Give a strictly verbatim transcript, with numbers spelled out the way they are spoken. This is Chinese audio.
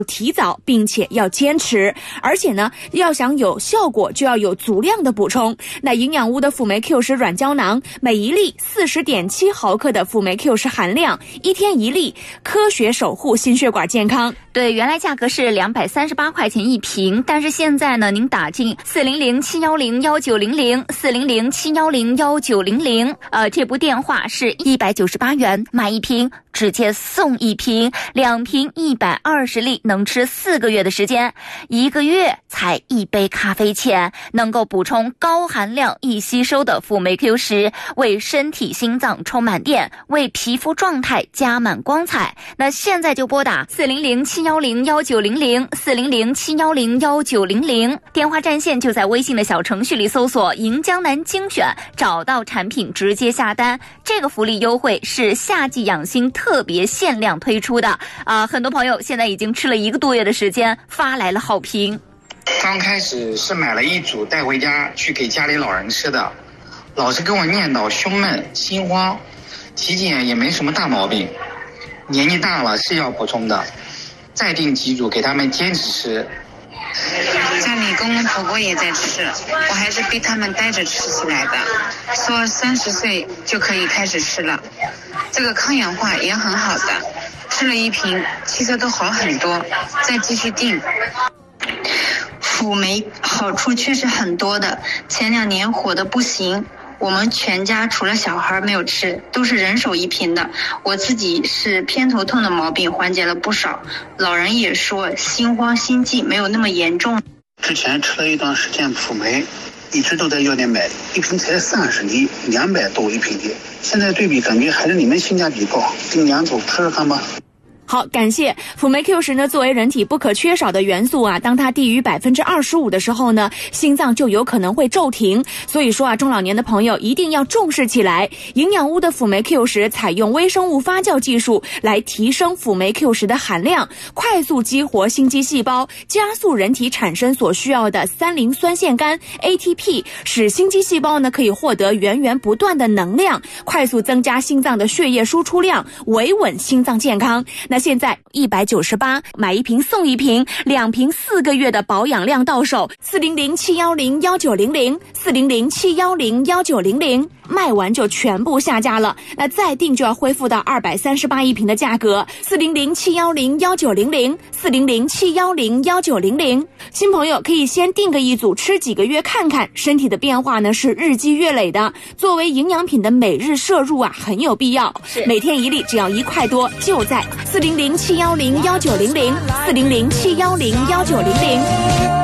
提早并且要坚持，而且呢要想有效果就要有足量的补充。那营养屋的辅酶 Q 十软胶囊，每一粒 四十点七毫克的辅酶 Q 十含量，一天一粒，科学守护心血管健康。 对，原来价格是两百三十八块钱一瓶，但是现在呢，您打进四零零七幺零幺九零零 四零零七幺零幺九零零，呃，这部电话是一百九十八元，买一瓶直接送一瓶，两瓶一百二十粒，能吃四个月的时间，一个月才一杯咖啡钱，能够补充高含量易吸收的辅酶 Q 十，为身体心脏充满电，为皮肤状态加满光彩。那现在就拨打四零零七幺零幺九零零 四零零七幺零幺九零零，电话占线就在微信的小程序里搜索银江南精选，找到产品直接下单。这个福利优惠是夏季养心特别限量推出的啊、呃，很多朋友现在已经吃了一个多月的时间，发来了好评。 刚开始是买了一组带回家去给家里老人吃的，老是跟我念叨胸闷心慌，体检也没什么大毛病，年纪大了是要补充的，再订几组给他们坚持吃。 家里公公婆婆也在吃，我还是逼他们带着吃起来的，说三十岁就可以开始吃了，这个抗氧化也很好的，吃了一瓶其实都好很多，再继续订。 辅酶好处确实很多的，前两年火的不行，我们全家除了小孩没有吃，都是人手一瓶的。我自己是偏头痛的毛病缓解了不少，老人也说心慌心悸没有那么严重。 之前吃了一段时间辅酶，一直都在药店买，一瓶才三十粒，两百多一瓶的。现在对比感觉还是你们性价比高，订两组吃吃看吧。 好，感谢。辅酶 Q 十呢，作为人体不可缺少的元素啊，当它低于 百分之二十五 的时候呢，心脏就有可能会骤停。所以说啊，中老年的朋友一定要重视起来。营养屋的辅酶 Q 十采用微生物发酵技术来提升辅酶 Q 十的含量，快速激活心肌细胞，加速人体产生所需要的三磷酸腺苷 A T P， 使心肌细胞呢可以获得源源不断的能量，快速增加心脏的血液输出量，维稳心脏健康。那现在一百九十八买一瓶送一瓶，两瓶四个月的保养量到手。四零零七幺零幺九零零 四零零七幺零幺九零零，卖完就全部下架了，那再订就要恢复到二百三十八一瓶的价格。四零零七幺零幺九零零 四零零七幺零幺九零零，新朋友可以先订个一组吃几个月看看，身体的变化呢是日积月累的，作为营养品的每日摄入啊很有必要，每天一粒只要一块多，就在四零零七幺零幺九零零 四零零七幺零幺九零零。